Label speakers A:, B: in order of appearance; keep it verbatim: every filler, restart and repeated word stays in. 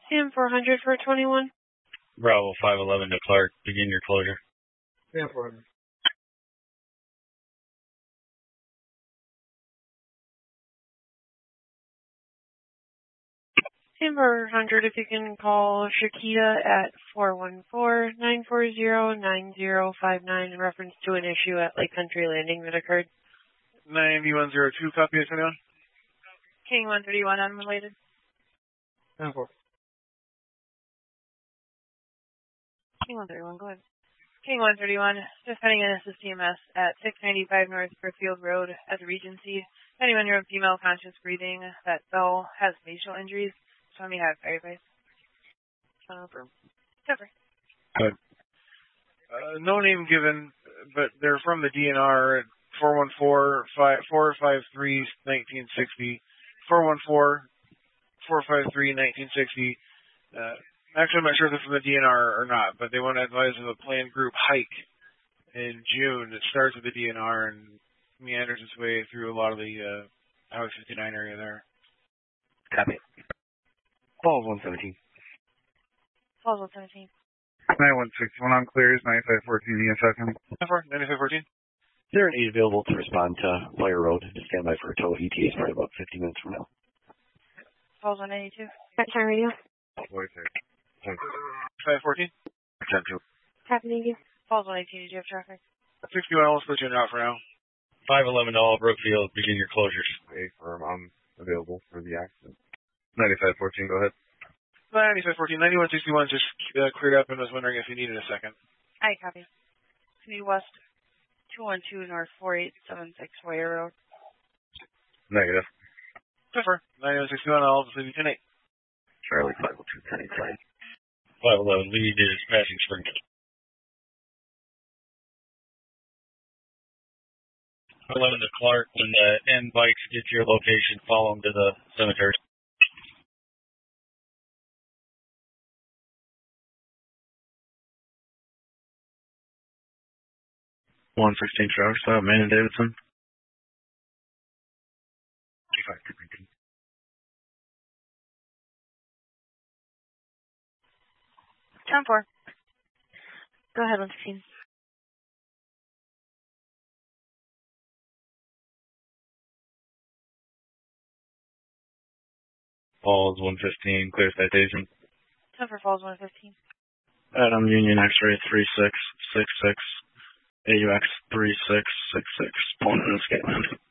A: Sam four hundred for twenty-one.
B: Bravo five eleven to Clark, begin your closure.
C: Sam four hundred.
A: Sam four hundred, if you can call Shakita at four one four, nine four zero, nine zero five nine in reference to an issue at Lake Country Landing that occurred.
C: nine one zero two, copy it, anyone?
A: King one thirty-one, unrelated.
C: Sam four.
A: King one thirty-one, go ahead. King one thirty-one, just heading in as the C M S at six ninety-five North Brookfield Road at the Regency. twenty-one-year-old female conscious breathing that fell has facial injuries. Show me how to verify. Confirm. Cover.
C: Good. Uh, no name given, but they're from the D N R at four one four, four five three, nineteen sixty. four one four, four five three, nineteen sixty. Uh, actually, I'm not sure if they're from the D N R or not, but they want to advise of a planned group hike in June that starts with the D N R and meanders its way through a lot of the uh, Highway fifty-nine area there.
D: Copy. Falls one seventeen.
A: Falls one seventeen.
E: nine one six one on clears, ninety-five fourteen E S S.
C: ninety-five fourteen.
D: Is there an aid available to respond to Fire Road? Just stand by for a tow E T A probably about fifty minutes from now.
A: Falls one ninety-two. Time radio.
C: five fourteen.
D: ten two.
A: Happening you. Falls one eighteen, did you have traffic?
C: sixty-one, I'll split you in out for now.
B: five eleven to all Brookfield, begin your closures.
E: A firm, I'm available for the accident. ninety-five fourteen, go ahead.
C: ninety-five fourteen, ninety-one sixty-one just uh, cleared up and was wondering if you needed a second.
A: Aye, copy. City West, two one two North four eight seven six Warrior Road.
E: Negative.
C: Prefer. ninety-one sixty-one, I'll just leave you ten eight.
D: Charlie five oh two, ten eight side.
B: five eleven, lead is passing Springfield. eleven to Clark, when the end bikes get to your location, follow them to the cemetery.
E: one sixteen Traverse, uh, Manning Davidson.
D: five two nineteen.
A: ten four. Go ahead, one sixteen.
E: Falls one fifteen, clear citation.
A: ten for Falls one fifteen.
E: Adam Union X-ray three six six six, A U X three six six six, point in the Scotland.